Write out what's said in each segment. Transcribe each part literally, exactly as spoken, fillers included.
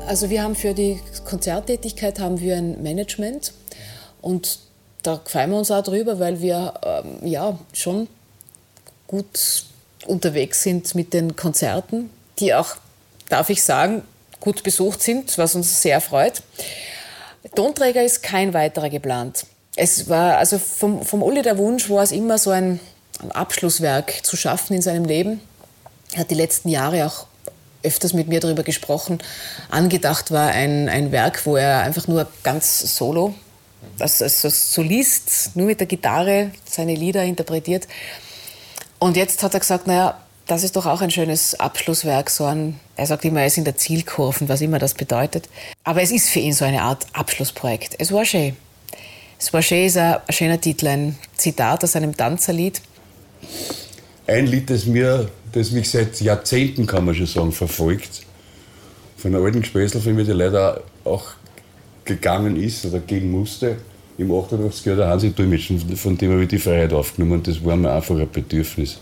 Also wir haben für die Konzerttätigkeit haben wir ein Management und da freuen wir uns auch drüber, weil wir ähm, ja, schon gut unterwegs sind mit den Konzerten, die auch, darf ich sagen, gut besucht sind, was uns sehr freut. Tonträger ist kein weiterer geplant. Es war, also vom, vom Uli der Wunsch war es immer so ein, ein Abschlusswerk zu schaffen in seinem Leben. Er hat die letzten Jahre auch öfters mit mir darüber gesprochen. Angedacht war ein, ein Werk, wo er einfach nur ganz solo, also als Solist, nur mit der Gitarre seine Lieder interpretiert. Und jetzt hat er gesagt, naja, das ist doch auch ein schönes Abschlusswerk. So ein, er sagt immer, er ist in der Zielkurve, was immer das bedeutet. Aber es ist für ihn so eine Art Abschlussprojekt. Es war schön. Es war schön ist ein, ein schöner Titel, ein Zitat aus einem Tanzerlied. Ein Lied, das, mir, das mich seit Jahrzehnten, kann man schon sagen, verfolgt. Von einer alten Gespäßelfilm, die leider auch gegangen ist oder gehen musste. Im achtundachtzig Jahr der Hansi Dulmitschen, von dem habe ich die Freiheit aufgenommen. Und das war mir einfach ein Bedürfnis.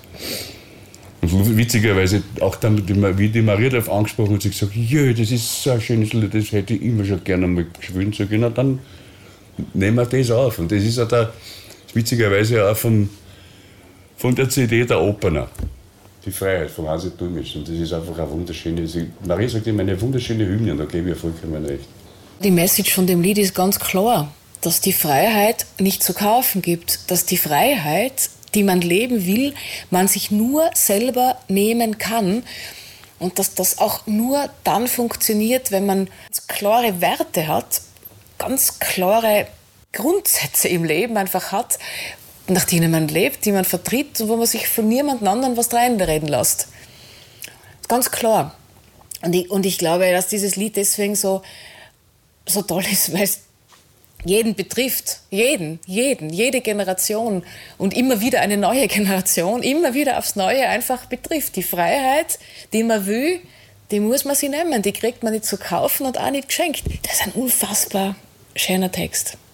Und witzigerweise, auch dann, wie die Maria darauf angesprochen hat, sie gesagt, ja, das ist so ein schönes Lied, das hätte ich immer schon gerne mal gespielt. So, na, dann nehmen wir das auf. Und das ist auch der, witzigerweise auch von, von der C D der Opener. Die Freiheit von Hansi Dulmitsch. Und das ist einfach eine wunderschöne, sie, Maria sagt immer, eine wunderschöne Hymne, und da gebe ich ihr vollkommen recht. Die Message von dem Lied ist ganz klar, dass die Freiheit nicht zu kaufen gibt, dass die Freiheit, die man leben will, man sich nur selber nehmen kann und dass das auch nur dann funktioniert, wenn man klare Werte hat, ganz klare Grundsätze im Leben einfach hat, nach denen man lebt, die man vertritt und wo man sich von niemand anderem was reinreden lässt. Ganz klar. Und ich, und ich glaube, dass dieses Lied deswegen so, so toll ist, weil es jeden betrifft. Jeden, jeden, jede Generation und immer wieder eine neue Generation, immer wieder aufs Neue einfach betrifft. Die Freiheit, die man will, die muss man sich nehmen. Die kriegt man nicht zu kaufen und auch nicht geschenkt. Das ist ein unfassbar schöner Text.